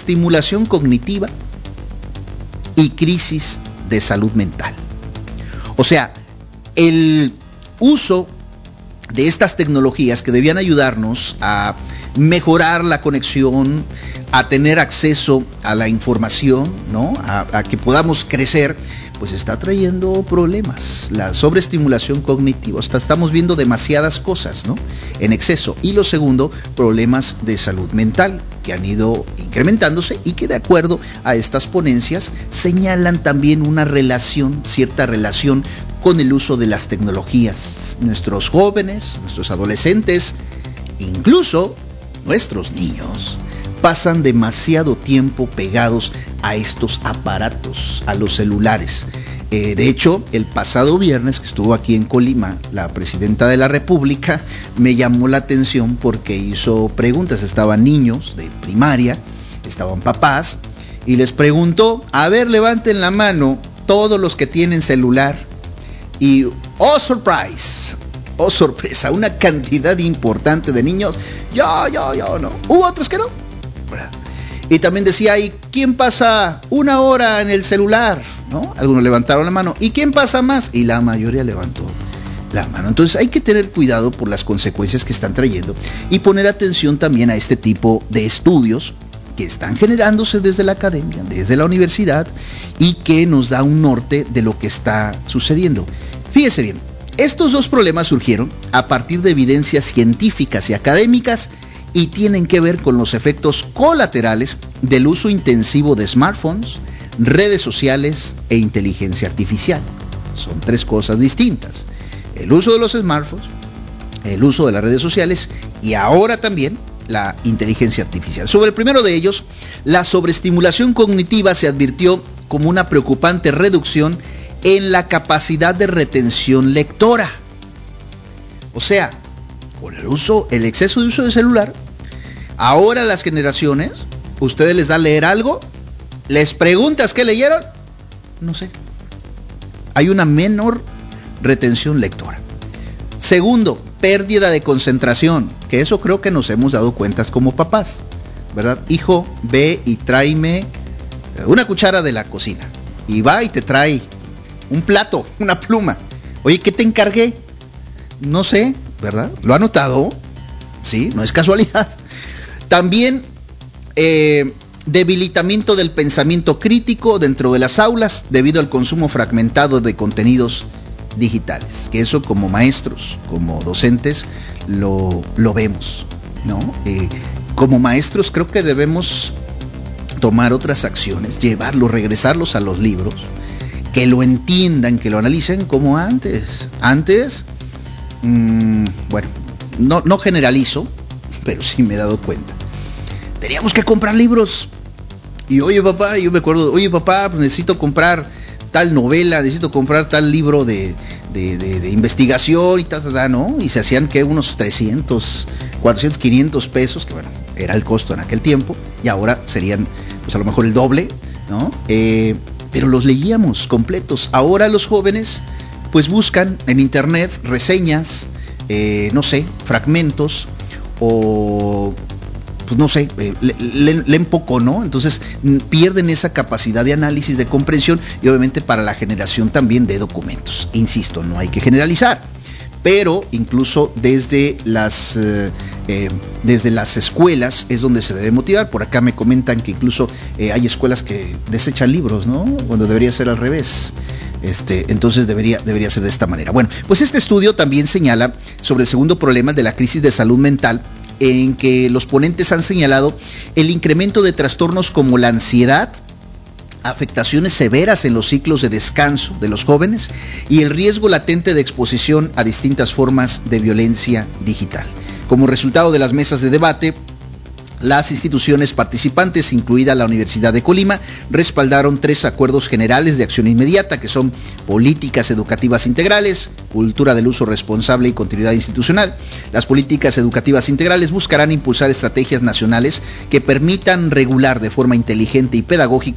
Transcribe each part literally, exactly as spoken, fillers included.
sobreestimulación cognitiva y crisis de salud mental. O sea, el uso de estas tecnologías que debían ayudarnos a mejorar la conexión, a tener acceso a la información, ¿no? A, a que podamos crecer, pues está trayendo problemas. La sobreestimulación cognitiva, hasta estamos viendo demasiadas cosas, ¿no? En exceso. Y lo segundo, problemas de salud mental que han ido incrementándose y que de acuerdo a estas ponencias señalan también una relación, cierta relación con el uso de las tecnologías. Nuestros jóvenes, nuestros adolescentes, incluso nuestros niños, pasan demasiado tiempo pegados a estos aparatos, a los celulares. Eh, de hecho, el pasado viernes que estuvo aquí en Colima, la presidenta de la República me llamó la atención porque hizo preguntas. Estaban niños de primaria, estaban papás, y les preguntó, a ver, levanten la mano todos los que tienen celular. Y, oh, surprise, oh, sorpresa, una cantidad importante de niños, yo, yo, yo, no. Hubo otros que no. Y también decía, ¿y quién pasa una hora en el celular? ¿No? Algunos levantaron la mano. ¿Y quién pasa más? Y la mayoría levantó la mano. Entonces hay que tener cuidado por las consecuencias que están trayendo y poner atención también a este tipo de estudios que están generándose desde la academia, desde la universidad, y que nos da un norte de lo que está sucediendo. Fíjese bien, estos dos problemas surgieron a partir de evidencias científicas y académicas y tienen que ver con los efectos colaterales del uso intensivo de smartphones, redes sociales e inteligencia artificial. Son tres cosas distintas. El uso de los smartphones, el uso de las redes sociales y ahora también la inteligencia artificial. Sobre el primero de ellos, la sobreestimulación cognitiva se advirtió como una preocupante reducción en la capacidad de retención lectora. O sea, con el uso, el exceso de uso del celular, ahora las generaciones, ustedes les da a leer algo, les preguntas qué leyeron, no sé. Hay una menor retención lectora. Segundo, pérdida de concentración, que eso creo que nos hemos dado cuenta como papás, ¿verdad? Hijo, ve y tráeme una cuchara de la cocina. Y va y te trae un plato, una pluma. Oye, ¿qué te encargué? No sé, ¿verdad? ¿Lo ha notado? Sí, no es casualidad. También eh, debilitamiento del pensamiento crítico dentro de las aulas debido al consumo fragmentado de contenidos digitales, que eso como maestros, como docentes lo, lo vemos, ¿no? Eh, como maestros creo que debemos tomar otras acciones, llevarlos, regresarlos a los libros, que lo entiendan, que lo analicen como antes. Antes, mmm, bueno, no, no generalizo, pero sí me he dado cuenta. Teníamos que comprar libros. Y oye papá, yo me acuerdo, oye papá, pues necesito comprar tal novela, necesito comprar tal libro de, de, de, de investigación y tal, tal, tal, ¿no? Y se hacían que unos trescientos, cuatrocientos, quinientos pesos, que bueno, era el costo en aquel tiempo, y ahora serían pues a lo mejor el doble, ¿no? Eh, pero los leíamos completos. Ahora los jóvenes pues buscan en internet reseñas, eh, no sé, fragmentos, o pues no sé, eh, leen, leen poco, ¿no? Entonces pierden esa capacidad de análisis, de comprensión y obviamente para la generación también de documentos. Insisto, no hay que generalizar, pero incluso desde las eh, eh, desde las escuelas es donde se debe motivar. Por acá me comentan que incluso eh, hay escuelas que desechan libros, ¿no? Cuando debería ser al revés. Este, entonces debería, debería ser de esta manera. Bueno, pues este estudio también señala sobre el segundo problema de la crisis de salud mental, en que los ponentes han señalado el incremento de trastornos como la ansiedad, afectaciones severas en los ciclos de descanso de los jóvenes y el riesgo latente de exposición a distintas formas de violencia digital. Como resultado de las mesas de debate, las instituciones participantes, incluida la Universidad de Colima, respaldaron tres acuerdos generales de acción inmediata, que son políticas educativas integrales, cultura del uso responsable y continuidad institucional. Las políticas educativas integrales buscarán impulsar estrategias nacionales que permitan regular de forma inteligente y pedagógica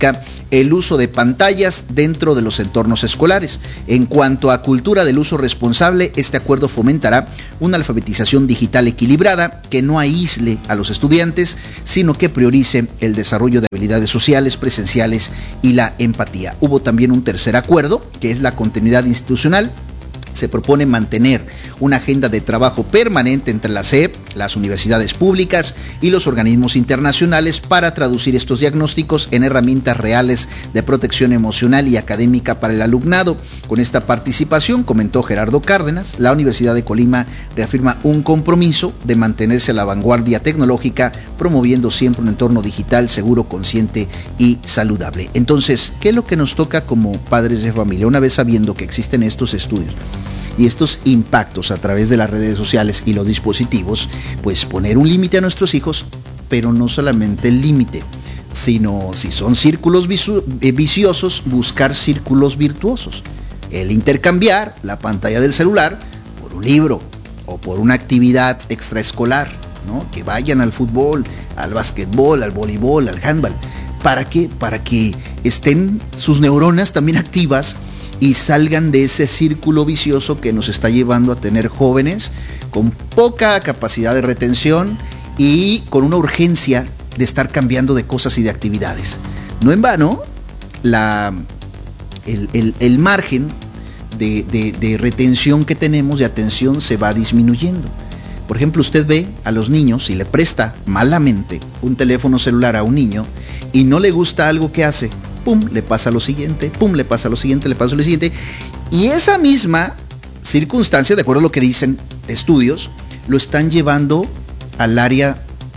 el uso de pantallas dentro de los entornos escolares. En cuanto a cultura del uso responsable, este acuerdo fomentará una alfabetización digital equilibrada que no aísle a los estudiantes, sino que priorice el desarrollo de habilidades sociales, presenciales y la empatía. Hubo también un tercer acuerdo, que es la continuidad institucional. Se propone mantener una agenda de trabajo permanente entre la S E P, las universidades públicas y los organismos internacionales para traducir estos diagnósticos en herramientas reales de protección emocional y académica para el alumnado. Con esta participación, comentó Gerardo Cárdenas, la Universidad de Colima reafirma un compromiso de mantenerse a la vanguardia tecnológica, promoviendo siempre un entorno digital seguro, consciente y saludable. Entonces, ¿qué es lo que nos toca como padres de familia? Una vez sabiendo que existen estos estudios y estos impactos a través de las redes sociales y los dispositivos, pues poner un límite a nuestros hijos, pero no solamente el límite, sino si son círculos visu- viciosos, buscar círculos virtuosos. El intercambiar la pantalla del celular por un libro o por una actividad extraescolar, ¿no? Que vayan al fútbol, al básquetbol, al voleibol, al handball. ¿Para qué? Para que estén sus neuronas también activas y salgan de ese círculo vicioso que nos está llevando a tener jóvenes con poca capacidad de retención y con una urgencia de estar cambiando de cosas y de actividades. No en vano, la, el, el, el margen de, de, de retención que tenemos, de atención, se va disminuyendo. Por ejemplo, usted ve a los niños, si le presta malamente un teléfono celular a un niño y no le gusta algo que hace, pum, le pasa lo siguiente, pum, le pasa lo siguiente, le pasa lo siguiente. Y esa misma circunstancia, de acuerdo a lo que dicen estudios, lo están llevando al área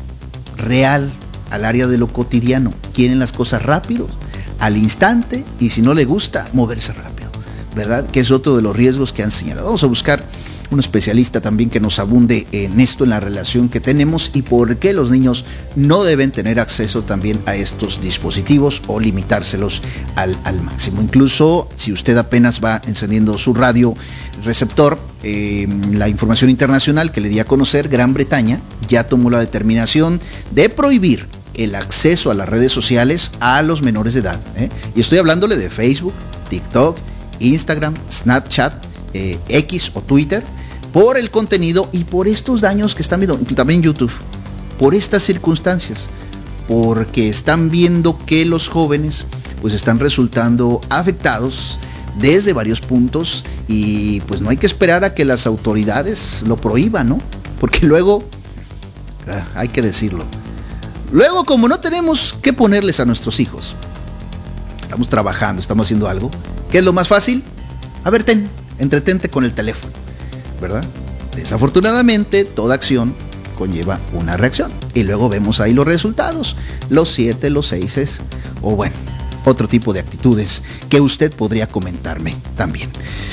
real, al área de lo cotidiano. Quieren las cosas rápido, al instante, y si no le gusta, moverse rápido, ¿verdad? Que es otro de los riesgos que han señalado. Vamos a buscar un especialista también que nos abunde en esto, en la relación que tenemos y por qué los niños no deben tener acceso también a estos dispositivos o limitárselos al, al máximo. Incluso si usted apenas va encendiendo su radio receptor, eh, la información internacional que le di a conocer, Gran Bretaña ya tomó la determinación de prohibir el acceso a las redes sociales a los menores de edad, ¿eh? Y estoy hablándole de Facebook, TikTok, Instagram, Snapchat, eh, X o Twitter, por el contenido y por estos daños que están viendo, también YouTube, por estas circunstancias, porque están viendo que los jóvenes pues están resultando afectados desde varios puntos y pues no hay que esperar a que las autoridades lo prohíban, ¿no? Porque luego, ah, hay que decirlo, luego como no tenemos que ponerles a nuestros hijos, estamos trabajando, estamos haciendo algo, ¿qué es lo más fácil? A ver, ten, entretente con el teléfono, ¿verdad? Desafortunadamente, toda acción conlleva una reacción. Y luego vemos ahí los resultados, los siete, los seises, o bueno, otro tipo de actitudes que usted podría comentarme también.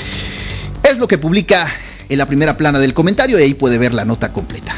Es lo que publica en la primera plana del comentario y ahí puede ver la nota completa.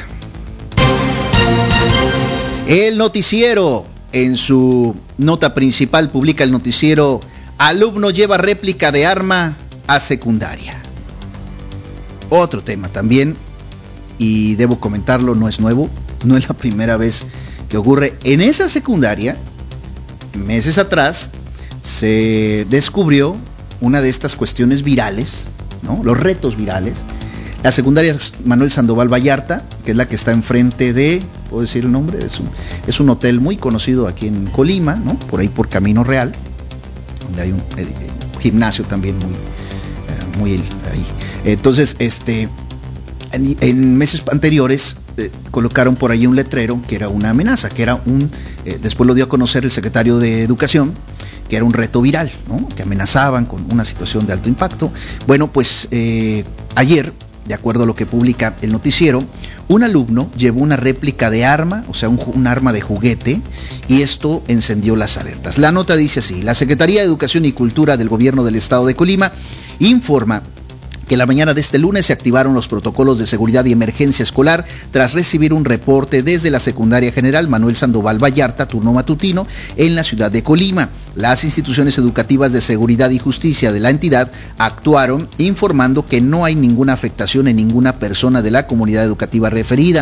El noticiero, en su nota principal, publica el noticiero: alumno lleva réplica de arma a secundaria. Otro tema también, y debo comentarlo, no es nuevo, no es la primera vez que ocurre. En esa secundaria, meses atrás, se descubrió una de estas cuestiones virales, ¿no? Los retos virales. La secundaria Manuel Sandoval Vallarta, que es la que está enfrente de, ¿puedo decir el nombre? Es un, es un hotel muy conocido aquí en Colima, ¿no? Por ahí por Camino Real, donde hay un eh, gimnasio también muy, eh, muy ahí. Entonces, este, en, en meses anteriores eh, colocaron por ahí un letrero que era una amenaza, que era un, eh, después lo dio a conocer el secretario de Educación, que era un reto viral, ¿no? Que amenazaban con una situación de alto impacto. Bueno, pues eh, ayer, de acuerdo a lo que publica el noticiero, un alumno llevó una réplica de arma, o sea, un, un arma de juguete, y esto encendió las alertas. La nota dice así: la Secretaría de Educación y Cultura del Gobierno del Estado de Colima informa que la mañana de este lunes se activaron los protocolos de seguridad y emergencia escolar tras recibir un reporte desde la Secundaria General Manuel Sandoval Vallarta, turno matutino, en la ciudad de Colima. Las instituciones educativas de seguridad y justicia de la entidad actuaron informando que no hay ninguna afectación en ninguna persona de la comunidad educativa referida.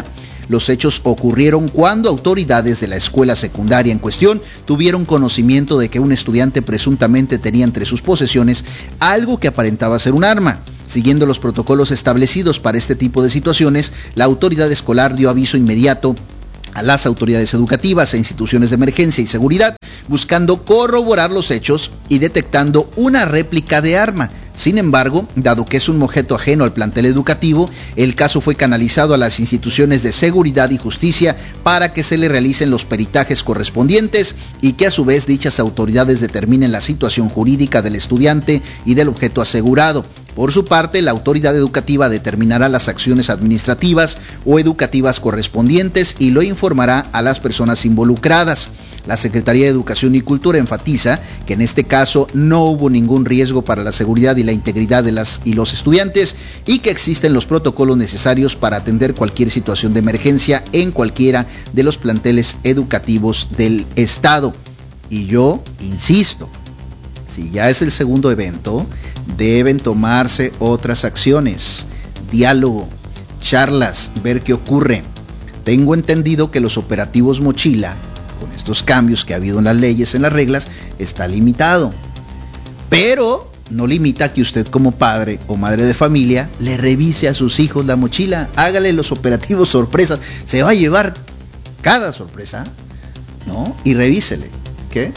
Los hechos ocurrieron cuando autoridades de la escuela secundaria en cuestión tuvieron conocimiento de que un estudiante presuntamente tenía entre sus posesiones algo que aparentaba ser un arma. Siguiendo los protocolos establecidos para este tipo de situaciones, la autoridad escolar dio aviso inmediato a las autoridades educativas e instituciones de emergencia y seguridad, buscando corroborar los hechos y detectando una réplica de arma. Sin embargo, dado que es un objeto ajeno al plantel educativo, el caso fue canalizado a las instituciones de seguridad y justicia para que se le realicen los peritajes correspondientes y que a su vez dichas autoridades determinen la situación jurídica del estudiante y del objeto asegurado. Por su parte, la autoridad educativa determinará las acciones administrativas o educativas correspondientes y lo informará a las personas involucradas. La Secretaría de Educación y Cultura enfatiza que en este caso no hubo ningún riesgo para la seguridad y la integridad de las y los estudiantes y que existen los protocolos necesarios para atender cualquier situación de emergencia en cualquiera de los planteles educativos del Estado. Y yo insisto, si ya es el segundo evento, deben tomarse otras acciones, diálogo, charlas, ver qué ocurre. Tengo entendido que los operativos Mochila, con estos cambios que ha habido en las leyes, en las reglas, está limitado. Pero no limita que usted como padre o madre de familia le revise a sus hijos la mochila, hágale los operativos sorpresas, se va a llevar cada sorpresa, ¿no? Y revísele. ¿Qué?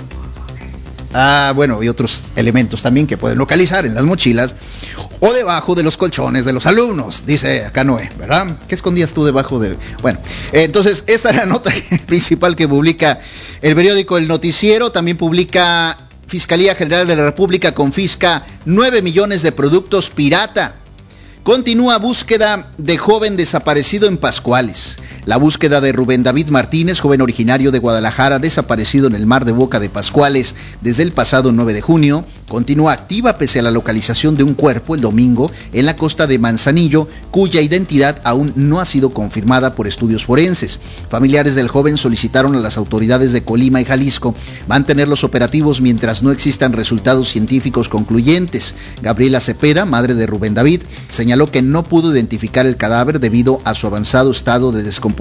Ah, bueno, y otros elementos también que pueden localizar en las mochilas o debajo de los colchones de los alumnos, dice acá Noé, ¿verdad? ¿Qué escondías tú debajo de...? Bueno, entonces esta es la nota principal que publica el periódico El Noticiero. También publica: Fiscalía General de la República confisca nueve millones de productos pirata. Continúa búsqueda de joven desaparecido en Pascuales. La búsqueda de Rubén David Martínez, joven originario de Guadalajara, desaparecido en el mar de Boca de Pascuales desde el pasado nueve de junio, continúa activa pese a la localización de un cuerpo el domingo en la costa de Manzanillo, cuya identidad aún no ha sido confirmada por estudios forenses. Familiares del joven solicitaron a las autoridades de Colima y Jalisco mantener los operativos mientras no existan resultados científicos concluyentes. Gabriela Cepeda, madre de Rubén David, señaló que no pudo identificar el cadáver debido a su avanzado estado de descomposición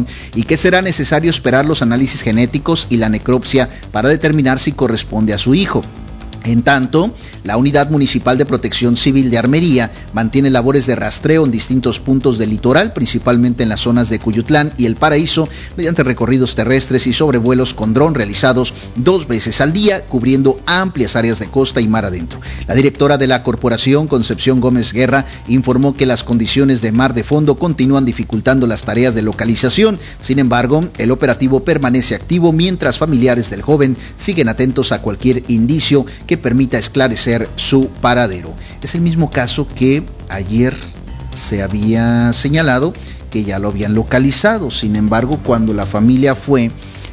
y que será necesario esperar los análisis genéticos y la necropsia para determinar si corresponde a su hijo. En tanto, la Unidad Municipal de Protección Civil de Armería mantiene labores de rastreo en distintos puntos del litoral, principalmente en las zonas de Cuyutlán y El Paraíso, mediante recorridos terrestres y sobrevuelos con dron realizados dos veces al día, cubriendo amplias áreas de costa y mar adentro. La directora de la corporación, Concepción Gómez Guerra, informó que las condiciones de mar de fondo continúan dificultando las tareas de localización. Sin embargo, el operativo permanece activo mientras familiares del joven siguen atentos a cualquier indicio que permita esclarecer su paradero. Es el mismo caso que ayer se había señalado que ya lo habían localizado. Sin embargo, cuando la familia fue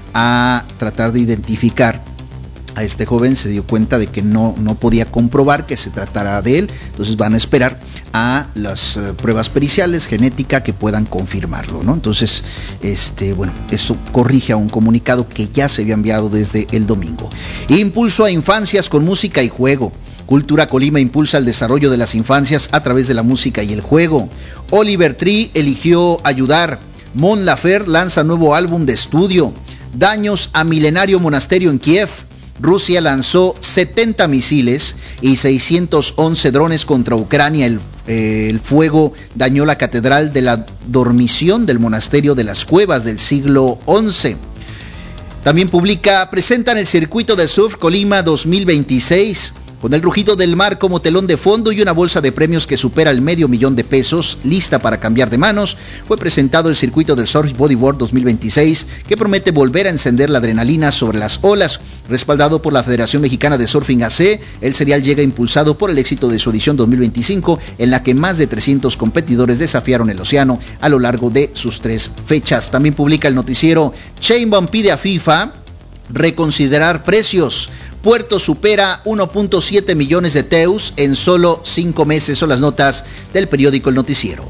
a tratar de identificar a este joven, se dio cuenta de que no, no podía comprobar que se tratara de él. Entonces van a esperar a las uh, pruebas periciales, genética, que puedan confirmarlo, ¿no? Entonces, este, bueno, esto corrige a un comunicado que ya se había enviado desde el domingo. Impulso a infancias con música y juego. Cultura Colima impulsa el desarrollo de las infancias a través de la música y el juego. Oliver Tree eligió ayudar. Mon Laferte lanza nuevo álbum de estudio. Daños a milenario monasterio en Kiev. Rusia lanzó setenta misiles y seiscientos once drones contra Ucrania. El, eh, el fuego dañó la catedral de la Dormición del monasterio de las Cuevas del siglo once. También publica: presentan el circuito de surf Colima dos mil veintiséis. Con el rugido del mar como telón de fondo y una bolsa de premios que supera el medio millón de pesos, lista para cambiar de manos, fue presentado el circuito del Surf Bodyboard dos mil veintiséis, que promete volver a encender la adrenalina sobre las olas. Respaldado por la Federación Mexicana de Surfing A C, el serial llega impulsado por el éxito de su edición dos mil veinticinco, en la que más de trescientos competidores desafiaron el océano a lo largo de sus tres fechas. También publica el noticiero: Sheinbaum pide a FIFA reconsiderar precios. Puerto supera uno punto siete millones de teus en solo cinco meses. Son las notas del periódico El Noticiero.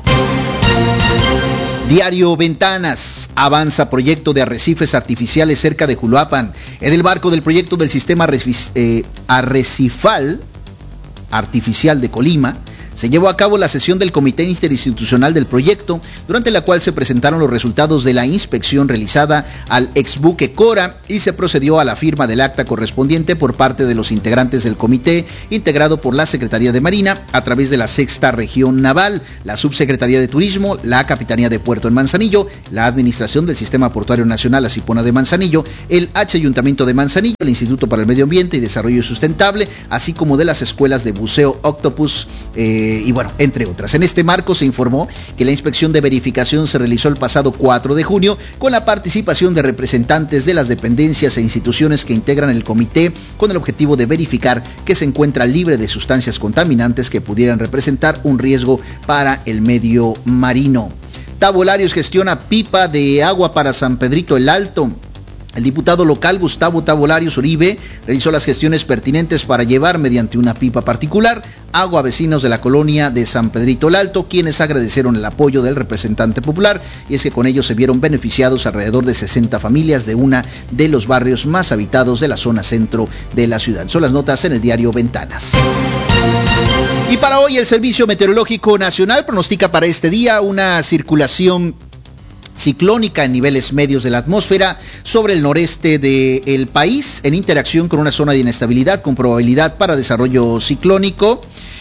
Diario Ventanas: avanza proyecto de arrecifes artificiales cerca de Juluapan. En el marco del proyecto del sistema arrecifal artificial de Colima, se llevó a cabo la sesión del Comité Interinstitucional del proyecto, durante la cual se presentaron los resultados de la inspección realizada al exbuque Cora y se procedió a la firma del acta correspondiente por parte de los integrantes del comité, integrado por la Secretaría de Marina, a través de la Sexta Región Naval, la Subsecretaría de Turismo, la Capitanía de Puerto en Manzanillo, la Administración del Sistema Portuario Nacional Asipona de Manzanillo, el H Ayuntamiento de Manzanillo, el Instituto para el Medio Ambiente y Desarrollo Sustentable, así como de las escuelas de buceo Octopus, eh, y bueno, entre otras. En este marco se informó que la inspección de verificación se realizó el pasado cuatro de junio con la participación de representantes de las dependencias e instituciones que integran el comité, con el objetivo de verificar que se encuentra libre de sustancias contaminantes que pudieran representar un riesgo para el medio marino. Tabolarios gestiona pipa de agua para San Pedrito el Alto. El diputado local Gustavo Tabolarios Uribe realizó las gestiones pertinentes para llevar mediante una pipa particular agua a vecinos de la colonia de San Pedrito el Alto, quienes agradecieron el apoyo del representante popular, y es que con ello se vieron beneficiados alrededor de sesenta familias de una de los barrios más habitados de la zona centro de la ciudad. Son las notas en el diario Ventanas. Y para hoy el Servicio Meteorológico Nacional pronostica para este día una circulación ciclónica en niveles medios de la atmósfera sobre el noreste del país, en interacción con una zona de inestabilidad con probabilidad para desarrollo ciclónico.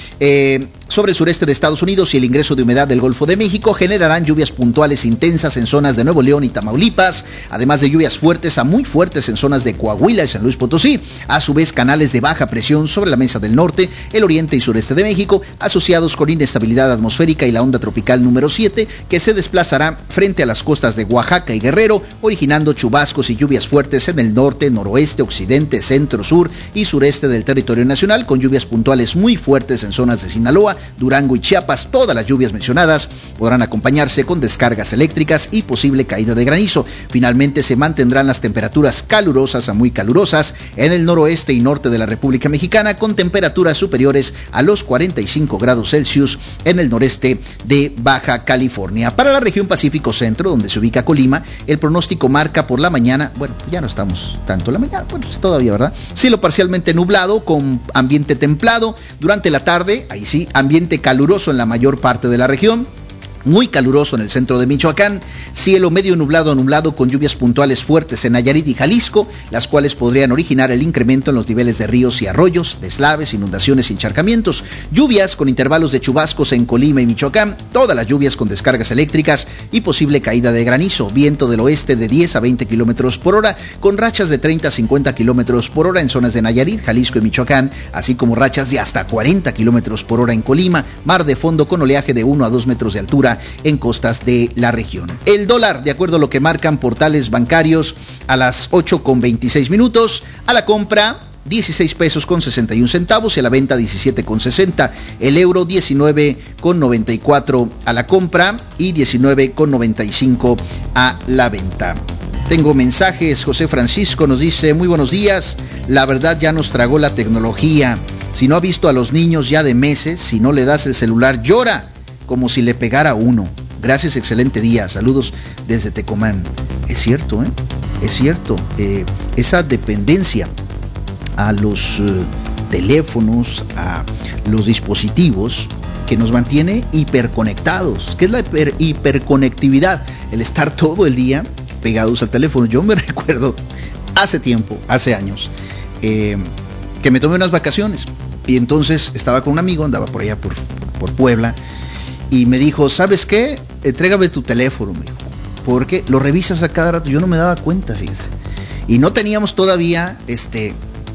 Eh, sobre el sureste de Estados Unidos y el ingreso de humedad del Golfo de México generarán lluvias puntuales intensas en zonas de Nuevo León y Tamaulipas, además de lluvias fuertes a muy fuertes en zonas de Coahuila y San Luis Potosí. A su vez, canales de baja presión sobre la mesa del norte, el oriente y sureste de México, asociados con inestabilidad atmosférica y la onda tropical número siete, que se desplazará frente a las costas de Oaxaca y Guerrero, originando chubascos y lluvias fuertes en el norte, noroeste, occidente, centro, sur y sureste del territorio nacional, con lluvias puntuales muy fuertes en zonas de Sinaloa, Durango y Chiapas. Todas las lluvias mencionadas podrán acompañarse con descargas eléctricas y posible caída de granizo. Finalmente, se mantendrán las temperaturas calurosas a muy calurosas en el noroeste y norte de la República Mexicana, con temperaturas superiores a los cuarenta y cinco grados Celsius en el noreste de Baja California. Para la región Pacífico Centro, donde se ubica Colima, el pronóstico marca por la mañana, bueno, ya no estamos tanto la mañana, bueno, pues todavía, ¿verdad? Cielo parcialmente nublado con ambiente templado. Durante la tarde, ahí sí, ambiente caluroso en la mayor parte de la región. Muy caluroso en el centro de Michoacán, cielo medio nublado a nublado con lluvias puntuales fuertes en Nayarit y Jalisco, las cuales podrían originar el incremento en los niveles de ríos y arroyos, deslaves, inundaciones y encharcamientos. Lluvias con intervalos de chubascos en Colima y Michoacán, todas las lluvias con descargas eléctricas y posible caída de granizo. Viento del oeste de diez a veinte kilómetros por hora, con rachas de treinta a cincuenta kilómetros por hora en zonas de Nayarit, Jalisco y Michoacán, así como rachas de hasta cuarenta kilómetros por hora en Colima. Mar de fondo con oleaje de uno a dos metros de altura en costas de la región. El dólar, de acuerdo a lo que marcan portales bancarios, a las ocho con veintiséis minutos, a la compra dieciséis pesos con sesenta y un centavos y a la venta diecisiete con sesenta. El euro diecinueve con noventa y cuatro a la compra y diecinueve con noventa y cinco a la venta. Tengo mensajes. José Francisco nos dice: muy buenos días, la verdad ya nos tragó la tecnología. Si no ha visto a los niños ya de meses, si no le das el celular llora como si le pegara a uno. Gracias, excelente día, saludos desde Tecomán. Es cierto, ¿eh? Es cierto, eh, esa dependencia a los uh, teléfonos, a los dispositivos, que nos mantiene hiperconectados. ¿Qué es la hiper, hiperconectividad? El estar todo el día pegados al teléfono. Yo me recuerdo hace tiempo, hace años, eh, que me tomé unas vacaciones y entonces estaba con un amigo, andaba por allá por, por Puebla, y me dijo: ¿sabes qué? Entrégame tu teléfono, me dijo, porque lo revisas a cada rato. Yo no me daba cuenta, fíjese. Y no teníamos todavía este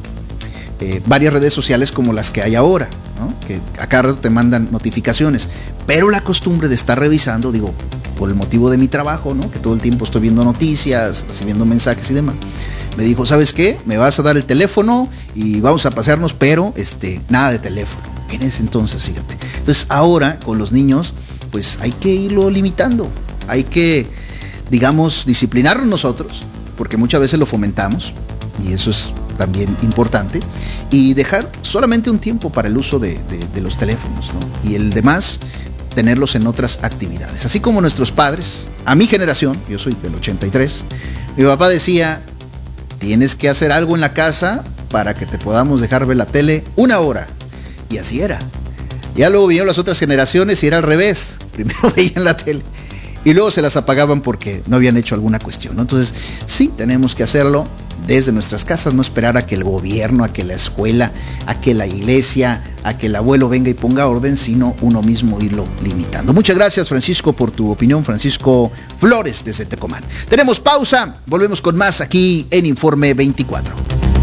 eh, varias redes sociales como las que hay ahora, ¿no? Que a cada rato te mandan notificaciones. Pero la costumbre de estar revisando, digo, por el motivo de mi trabajo, ¿no? Que todo el tiempo estoy viendo noticias, recibiendo mensajes y demás. Me dijo: ¿sabes qué? Me vas a dar el teléfono y vamos a pasearnos, pero este, nada de teléfono. En ese entonces, fíjate. Entonces ahora con los niños, pues hay que irlo limitando. Hay que, digamos, disciplinarnos nosotros, porque muchas veces lo fomentamos, y eso es también importante, y dejar solamente un tiempo para el uso de, de, de los teléfonos, ¿no? Y el demás, tenerlos en otras actividades. Así como nuestros padres, a mi generación, yo soy del ochenta y tres, mi papá decía: tienes que hacer algo en la casa para que te podamos dejar ver la tele una hora. Y así era. Ya luego vinieron las otras generaciones y era al revés. Primero veían la tele y luego se las apagaban porque no habían hecho alguna cuestión, ¿no? Entonces, sí, tenemos que hacerlo desde nuestras casas, no esperar a que el gobierno, a que la escuela, a que la iglesia, a que el abuelo venga y ponga orden, sino uno mismo irlo limitando. Muchas gracias, Francisco, por tu opinión. Francisco Flores, desde Tecomán. Tenemos pausa, volvemos con más aquí en Informe veinticuatro.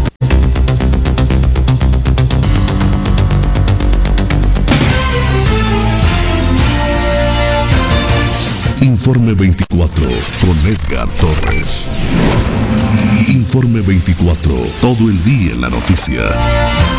Informe veinticuatro con Edgar Torres. Informe veinticuatro, todo el día en la noticia.